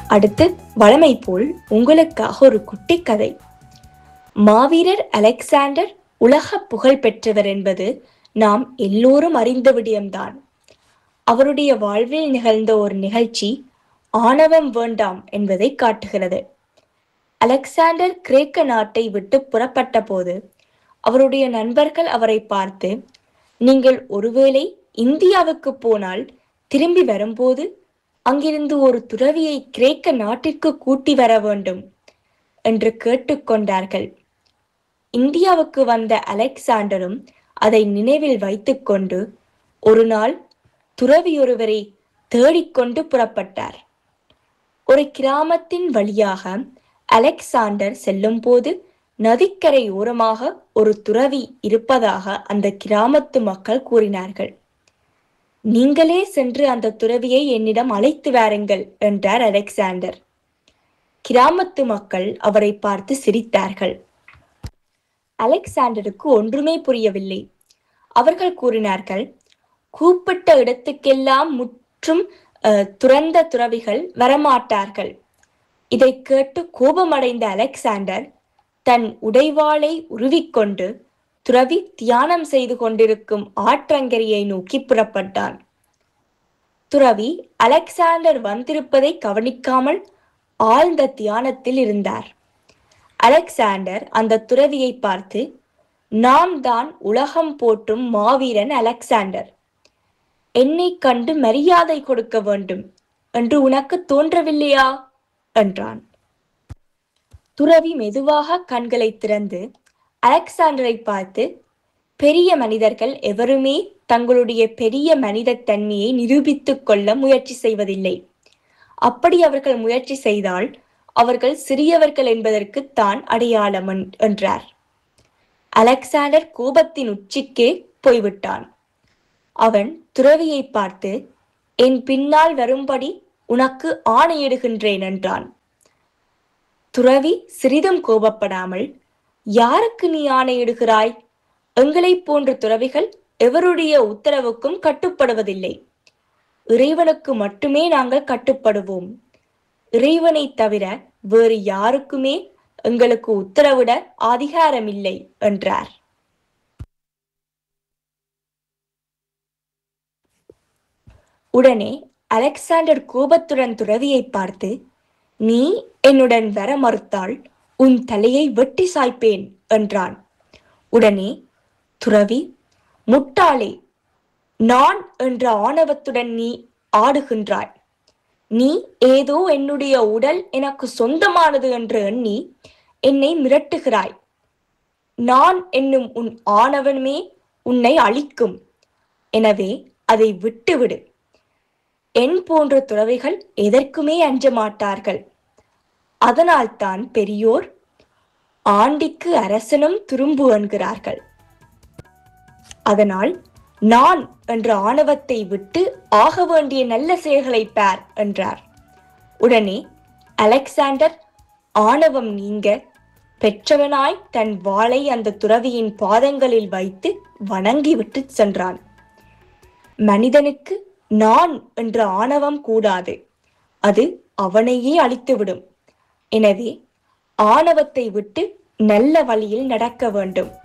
அடுத்து வழமை போல் உங்களுக்காக ஒரு குட்டி கதை. மாவீரர் அலெக்சாண்டர் உலக புகழ் பெற்றவர் என்பது நாம் எல்லோரும் அறிந்த விடயம்தான். அவருடைய வாழ்வில் நிகழ்ந்த ஒரு நிகழ்ச்சி ஆணவம் வேண்டாம் என்பதை காட்டுகிறது. அலெக்சாண்டர் கிரேக்க நாட்டை விட்டு புறப்பட்ட போது அவருடைய நண்பர்கள் அவரை பார்த்து, நீங்கள் ஒருவேளை இந்தியாவுக்கு போனால் திரும்பி வரும்போது அங்கிருந்து ஒரு துறவியை கிரேக்க நாட்டிற்கு கூட்டி வர வேண்டும் என்று கேட்டுக்கொண்டார்கள். இந்தியாவுக்கு வந்த அலெக்சாண்டரும் அதை நினைவில் வைத்துக்கொண்டு ஒரு நாள் துறவியொருவரை தேடிக்கொண்டு புறப்பட்டார். ஒரு கிராமத்தின் வழியாக அலெக்சாண்டர் செல்லும் போது நதிக்கரை ஓரமாக ஒரு துறவி இருப்பதாக அந்த கிராமத்து மக்கள் கூறினார்கள். நீங்களே சென்று அந்த துறவியை என்னிடம் அழைத்து வாருங்கள் என்றார் அலெக்சாண்டர். கிராமத்து மக்கள் அவரை பார்த்து சிரித்தார்கள். அலெக்சாண்டருக்கு ஒன்றுமே புரியவில்லை. அவர்கள் கூறினார்கள், கூப்பிட்ட இடத்துக்கெல்லாம் முற்றும் துறந்த துறவிகள் வரமாட்டார்கள். இதை கேட்டு கோபமடைந்த அலெக்சாண்டர் தன் உடைவாளை உருவிக்கொண்டு துறவி தியானம் செய்து கொண்டிருக்கும் ஆற்றங்கரையை நோக்கி புறப்பட்டான். துறவி அலெக்சாண்டர் வந்திருப்பதை கவனிக்காமல் ஆழ்ந்த தியானத்தில் இருந்தார். அலெக்சாண்டர் அந்த துறவியை பார்த்து, நான் தான் உலகம் போற்றும் மாவீரன் அலெக்சாண்டர். என்னை கண்டு மரியாதை கொடுக்க வேண்டும் என்று உனக்கு தோன்றவில்லையா என்றான். துறவி மெதுவாக கண்களை திறந்து அலெக்சாண்டரை பார்த்து, பெரிய மனிதர்கள் எவருமே தங்களுடைய பெரிய மனித தன்மையை நிரூபித்துக் கொள்ள முயற்சி செய்வதில்லை. அப்படி அவர்கள் முயற்சி செய்தால் அவர்கள் சிறியவர்கள் என்பதற்கு தான் அடையாளம் என்றார். அலெக்சாண்டர் கோபத்தின் உச்சிக்கே போய்விட்டான். அவன் துறவியை பார்த்து, என் பின்னால் வரும்படி உனக்கு ஆணையிடுகின்றேன் என்றான். துறவி சிறிதும் கோபப்படாமல், யாருக்கு நீ ஆணையிடுகிறாய்? எங்களை போன்ற துறவிகள் எவருடைய உத்தரவுக்கும் கட்டுப்படுவதில்லை. இறைவனுக்கு மட்டுமே நாங்கள் கட்டுப்படுவோம். இறைவனை தவிர வேறு யாருக்குமே எங்களுக்கு உத்தரவிட அதிகாரமில்லை என்றார். உடனே அலெக்சாண்டர் கோபத்துடன் துறவியை பார்த்து, நீ என்னுடன் வர மறுத்தால் உன் தலையை வெட்டி சாய்ப்பேன் என்றான். உடனே துறவி, முட்டாளே, நான் என்ற ஆணவத்துடன் நீ ஆடுகின்றாய். நீ ஏதோ என்னுடைய உடல் எனக்கு சொந்தமானது என்று எண்ணி என்னை மிரட்டுகிறாய். நான் என்னும் உன் ஆணவமே உன்னை அழிக்கும். எனவே அதை விட்டுவிடு. என் போன்ற துறவிகள் எதற்குமே அஞ்ச மாட்டார்கள். அதனால்தான் பெரியோர் ஆண்டிக்கு அரசனும் துரும்பு என்கிறார்கள். அதனால் நான் என்ற ஆணவத்தை விட்டு ஆக வேண்டிய நல்ல செயல்களை பார் என்றார். உடனே அலெக்சாண்டர் ஆணவம் நீங்க பெற்றவனாய் தன் வாளை அந்த துறவியின் பாதங்களில் வைத்து வணங்கிவிட்டு சென்றான். மனிதனுக்கு நான் என்ற ஆணவம் கூடாது. அது அவனையே அழித்துவிடும். எனவே ஆணவத்தை விட்டு நல்ல வழியில் நடக்க வேண்டும்.